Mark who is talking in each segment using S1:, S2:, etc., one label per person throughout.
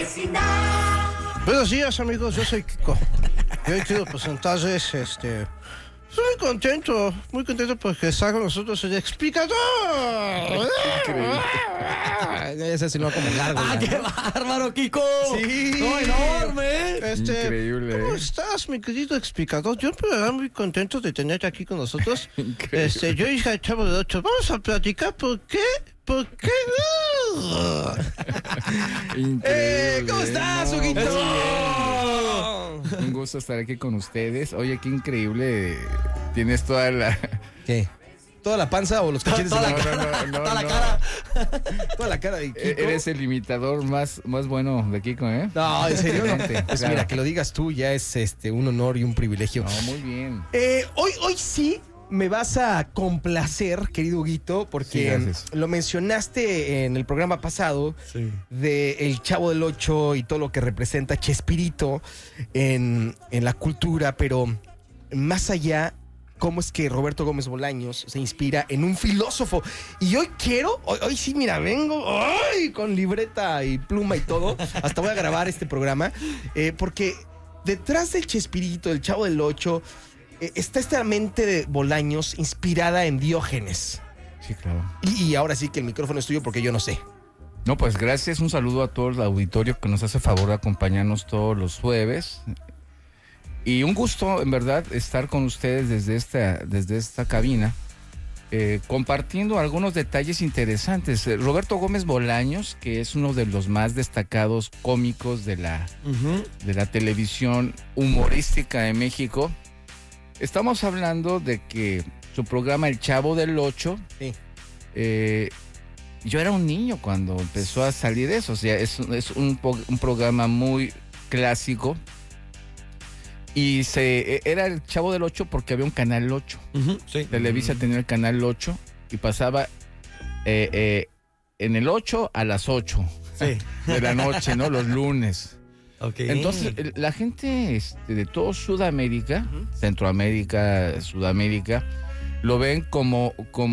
S1: vecindad.
S2: Buenos días, amigos, yo soy Kiko. Y hoy quiero presentarles, estoy muy contento porque está con nosotros el explicador.
S3: Ese sí no como largo.
S4: ¡Ah, qué bárbaro, Kiko!
S2: Sí.
S4: ¡No, enorme!
S3: Increíble.
S2: ¿Cómo estás, mi querido explicador? Yo muy contento de tenerte aquí con nosotros.
S3: Increíble.
S2: Yo dije al Chavo del Ocho, vamos a platicar por qué no.
S3: Increíble.
S4: ¿Cómo estás,
S3: No,
S4: Huguito?
S3: muy bien. Un gusto estar aquí con ustedes. Oye, qué increíble. Tienes toda la...
S4: ¿Qué?
S3: ¿Toda la panza o los cachetes?
S4: Toda la
S3: No,
S4: cara.
S3: no,
S4: Toda la
S3: no.
S4: cara.
S3: Toda la cara de Kiko. Eres el imitador más bueno de Kiko, ¿eh?
S4: No, en serio.
S3: Excelente,
S4: Pues
S3: claro.
S4: mira, que lo digas tú ya es un honor y un privilegio.
S3: No, muy bien.
S4: Hoy sí me vas a complacer, querido Huguito,
S3: Sí,
S4: porque
S3: gracias.
S4: lo mencionaste en el programa pasado de El Chavo del Ocho y todo lo que representa Chespirito en la cultura, pero más allá, cómo es que Roberto Gómez Bolaños se inspira en un filósofo. Y hoy hoy sí, mira, vengo con libreta y pluma y todo. Hasta voy a grabar este programa, porque detrás del Chespirito, del Chavo del Ocho, está esta mente de Bolaños inspirada en Diógenes.
S3: Sí, claro.
S4: Y ahora sí que el micrófono es tuyo porque yo no sé.
S3: No, pues gracias. Un saludo a todo el auditorio que nos hace favor de acompañarnos todos los jueves. Y un gusto, en verdad, estar con ustedes desde esta cabina, compartiendo algunos detalles interesantes. Roberto Gómez Bolaños, que es uno de los más destacados cómicos de la televisión humorística de México. Estamos hablando de que su programa El Chavo del Ocho,
S4: Sí.
S3: Yo era un niño cuando empezó a salir eso. O sea, es un programa muy clásico. Y era El Chavo del Ocho porque había un canal 8.
S4: Sí.
S3: Televisa tenía el canal 8 y pasaba en el 8 a las 8
S4: Sí.
S3: de la noche, ¿no? Los lunes.
S4: Okay.
S3: Entonces, la gente de todo Sudamérica, Centroamérica, Sudamérica, lo ven como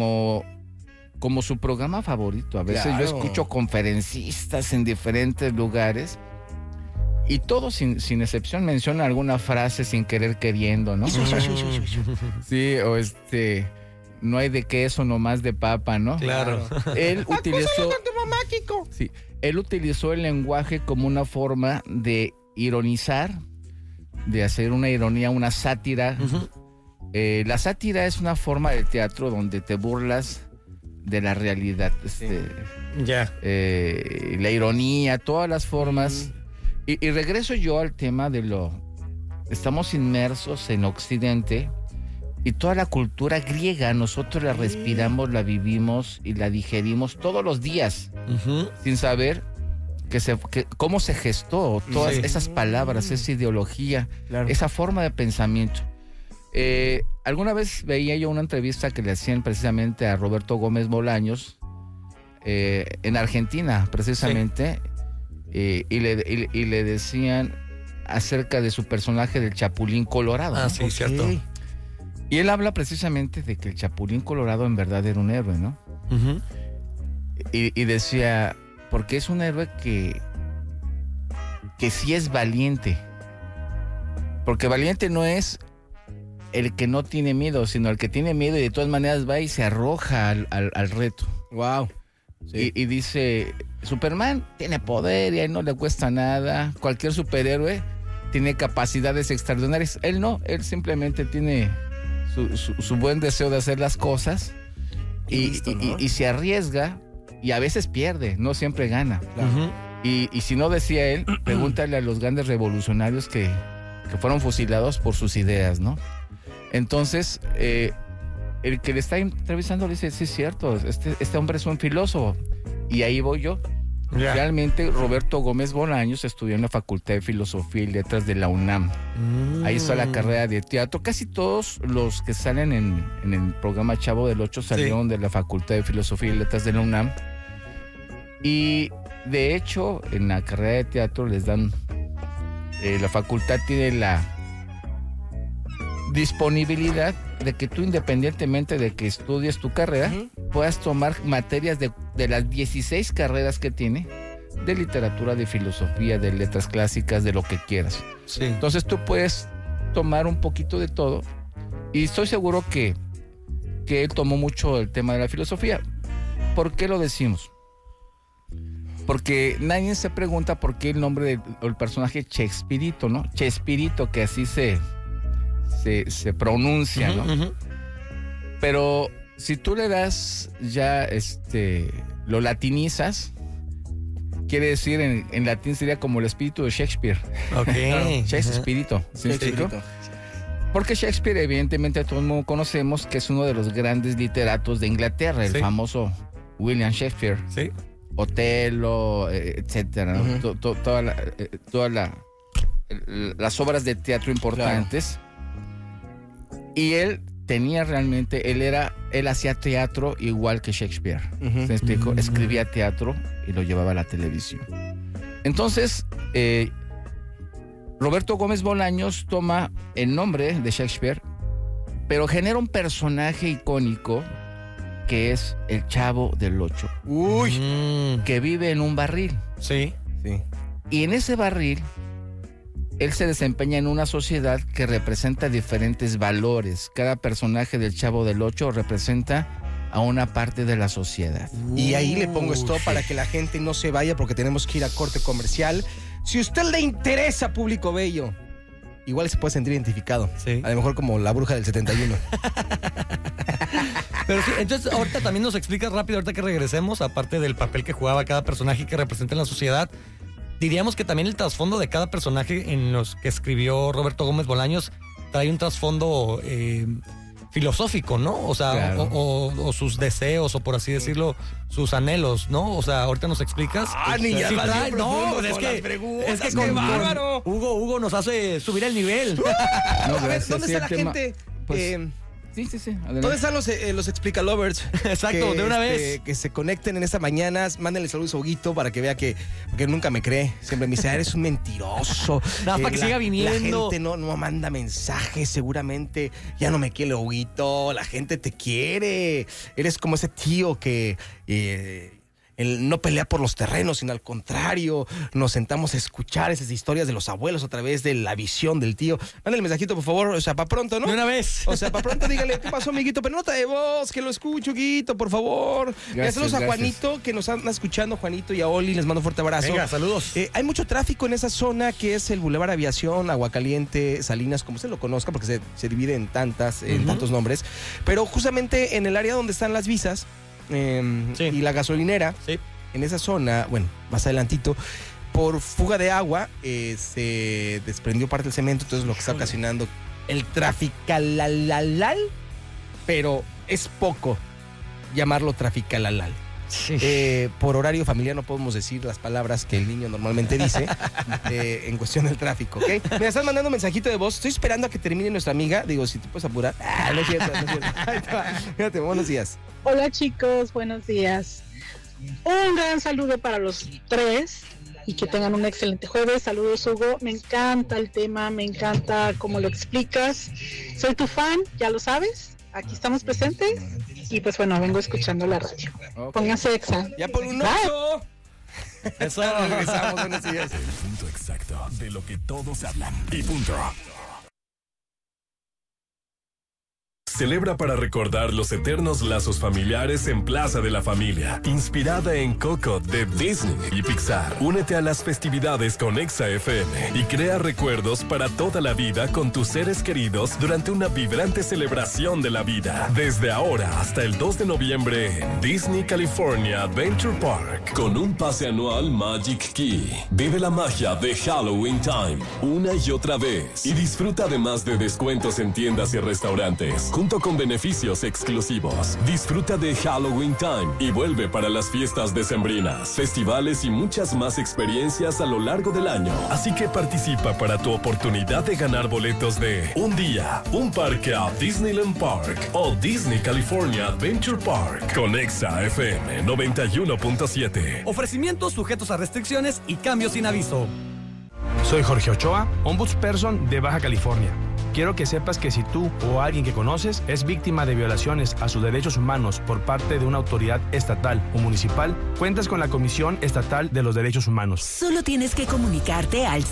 S3: su programa favorito. A veces
S4: Claro.
S3: yo escucho conferencistas en diferentes lugares y todos, sin excepción, mencionan alguna frase sin querer queriendo, ¿no? Sí, o no hay de queso, nomás de papa, ¿no?
S4: Claro.
S3: Él utilizó...
S2: con tu mamá, Kiko?
S3: Sí, él utilizó el lenguaje como una forma de ironizar, de hacer una ironía, una sátira. La sátira es una forma de teatro donde te burlas de la realidad.
S4: Ya.
S3: La ironía, todas las formas. Y regreso yo al tema estamos inmersos en Occidente y toda la cultura griega nosotros la respiramos, la vivimos y la digerimos todos los días, sin saber cómo se gestó todas esas palabras, esa ideología,
S4: Claro.
S3: esa forma de pensamiento. Alguna vez veía yo una entrevista que le hacían precisamente a Roberto Gómez Bolaños en Argentina, precisamente, y le decían acerca de su personaje del Chapulín Colorado.
S4: Ah,
S3: ¿no?
S4: sí, cierto.
S3: Y él habla precisamente de que el Chapulín Colorado en verdad era un héroe, ¿no? Y decía, porque es un héroe que sí es valiente. Porque valiente no es el que no tiene miedo, sino el que tiene miedo y de todas maneras va y se arroja al reto.
S4: Wow. Sí.
S3: Y dice, Superman tiene poder y a él no le cuesta nada. Cualquier superhéroe tiene capacidades extraordinarias. Él no, él simplemente tiene su buen deseo de hacer las cosas y se arriesga y a veces pierde, no siempre gana. Y si no, decía él, pregúntale a los grandes revolucionarios que fueron fusilados por sus ideas, ¿no? Entonces, el que le está entrevistando le dice, sí es cierto, este hombre es un filósofo. Y ahí voy yo.
S4: Ya.
S3: Realmente Roberto Gómez Bolaños estudió en la Facultad de Filosofía y Letras de la UNAM. Ahí está la carrera de teatro. Casi todos los que salen en el programa Chavo del Ocho salieron de la Facultad de Filosofía y Letras de la UNAM. Y de hecho, en la carrera de teatro les dan... la facultad tiene la disponibilidad de que tú, independientemente de que estudies tu carrera, puedas tomar materias de las 16 carreras que tiene, de literatura, de filosofía, de letras clásicas, de lo que quieras.
S1: Sí.
S3: Entonces tú puedes tomar un poquito de todo y estoy seguro que él tomó mucho el tema de la filosofía. ¿Por qué lo decimos? Porque nadie se pregunta por qué el nombre del personaje Chespirito, ¿no? Chespirito, que así se pronuncia, ¿no?
S1: Uh-huh.
S3: Pero si tú le das ya lo latinizas, quiere decir en latín sería como el espíritu de Shakespeare.
S1: Ok.
S3: Chespirito. ¿Sí me explico? Porque Shakespeare, evidentemente, todo el mundo conocemos que es uno de los grandes literatos de Inglaterra, el famoso William Shakespeare.
S1: Sí.
S3: Otelo, etcétera, ¿no?
S2: Uh-huh.
S3: Todas las obras de teatro importantes. Claro. Y él tenía realmente, él hacía teatro igual que Shakespeare.
S2: Uh-huh.
S3: ¿Se explicó? Escribía teatro y lo llevaba a la televisión. Entonces, Roberto Gómez Bolaños toma el nombre de Shakespeare, pero genera un personaje icónico que es el Chavo del Ocho.
S2: Uy.
S3: Que vive en un barril.
S1: Sí.
S2: Sí.
S3: Y en ese barril, él se desempeña en una sociedad que representa diferentes valores. Cada personaje del Chavo del Ocho representa a una parte de la sociedad.
S4: Y ahí le pongo stop para que la gente no se vaya porque tenemos que ir a corte comercial. Si a usted le interesa, público bello, igual se puede sentir identificado.
S1: Sí.
S4: A lo mejor como la bruja del 71.
S1: Pero sí, entonces ahorita también nos explicas rápido, ahorita que regresemos, aparte del papel que jugaba cada personaje que representa en la sociedad, diríamos que también el trasfondo de cada personaje en los que escribió Roberto Gómez Bolaños trae un trasfondo filosófico, ¿no? O sea,
S3: claro.
S1: o sus deseos, o por así decirlo, sus anhelos, ¿no? O sea, ahorita nos explicas.
S4: Ni ya
S1: Sí,
S4: vas bien
S1: no,
S4: profundo
S1: pues
S4: con las preguntas,
S1: es que
S4: qué
S1: con
S4: bárbaro.
S1: Hugo nos hace subir el nivel.
S3: No,
S4: A ver,
S3: gracias,
S4: ¿dónde
S3: sí,
S4: está
S3: el
S4: la
S3: tema,
S4: gente?
S3: pues, sí, adelante.
S4: ¿Dónde están los explicalovers?
S1: Exacto, de una vez.
S4: Que se conecten en esta mañana. Mándenle saludos a Huguito para que vea que nunca me cree. Siempre me dice, eres un mentiroso.
S1: Nada, para que siga viniendo.
S4: La gente no manda mensajes, seguramente. Ya no me quiere Huguito. La gente te quiere. Eres como ese tío que él no pelea por los terrenos, sino al contrario, nos sentamos a escuchar esas historias de los abuelos a través de la visión del tío. Mándale el mensajito, por favor, o sea, para pronto, ¿no?
S1: De una vez.
S4: O sea, para pronto dígale, ¿qué pasó, amiguito? Pero nota de voz, que lo escucho, Guito, por favor.
S3: Gracias,
S4: Saludos a
S3: gracias.
S4: Juanito, que nos anda escuchando, Juanito y a Oli, les mando un fuerte abrazo.
S1: Venga, saludos.
S4: Hay mucho tráfico en esa zona que es el Boulevard Aviación, Aguacaliente, Salinas, como se lo conozca, porque se divide en tantos nombres. Pero justamente en el área donde están las visas
S1: Sí.
S4: y la gasolinera,
S1: Sí.
S4: en esa zona, bueno, más adelantito, por fuga de agua se desprendió parte del cemento, entonces lo que está ocasionando el traficalalal, pero es poco llamarlo traficalalal. Por horario familiar no podemos decir las palabras que el niño normalmente dice en cuestión del tráfico, ¿ok? Me están mandando un mensajito de voz. Estoy esperando a que termine nuestra amiga. Digo, si te puedes apurar. No es cierto, no es cierto. Ahí te va. Fíjate, buenos días.
S5: Hola chicos, buenos días. Un gran saludo para los tres y que tengan un excelente jueves. Saludos, Hugo. Me encanta el tema, me encanta cómo lo explicas. Soy tu fan, ya lo sabes. Aquí estamos presentes y pues bueno, vengo escuchando la radio.
S3: Ok.
S5: Pónganse exa.
S4: Ya por un
S5: Bye.
S4: ocho.
S1: Eso.
S4: Regresamos, buenos días.
S6: El punto exacto de lo que todos hablan. Y punto. Celebra para recordar los eternos lazos familiares en Plaza de la Familia, inspirada en Coco de Disney y Pixar. Únete a las festividades con Exa FM y crea recuerdos para toda la vida con tus seres queridos durante una vibrante celebración de la vida. Desde ahora hasta el 2 de noviembre en Disney California Adventure Park. Con un pase anual Magic Key. Vive la magia de Halloween Time una y otra vez y disfruta además de descuentos en tiendas y restaurantes. Junto con beneficios exclusivos. Disfruta de Halloween Time y vuelve para las fiestas decembrinas, festivales y muchas más experiencias a lo largo del año. Así que participa para tu oportunidad de ganar boletos de un día, un parque a Disneyland Park o Disney California Adventure Park con Exa FM 91.7.
S7: Ofrecimientos sujetos a restricciones y cambios sin aviso. Soy Jorge Ochoa, ombudsperson de Baja California. Quiero que sepas que si tú o alguien que conoces es víctima de violaciones a sus derechos humanos por parte de una autoridad estatal o municipal, cuentas con la Comisión Estatal de los Derechos Humanos.
S8: Solo tienes que comunicarte al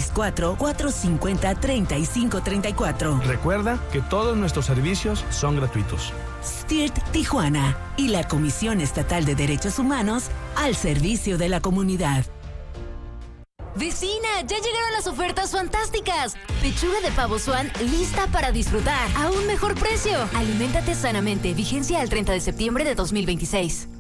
S8: 664-450-3534.
S7: Recuerda que todos nuestros servicios son gratuitos.
S8: STIRT Tijuana y la Comisión Estatal de Derechos Humanos al servicio de la comunidad.
S9: Vecina, ya llegaron las ofertas fantásticas. Pechuga de pavo Swan lista para disfrutar a un mejor precio. Aliméntate sanamente. Vigencia al 30 de septiembre de 2026.